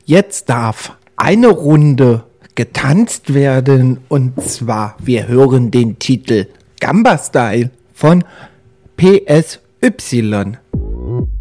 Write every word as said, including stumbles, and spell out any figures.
Jetzt darf eine Runde getanzt werden und zwar, wir hören den Titel Gamba Style von P S Y.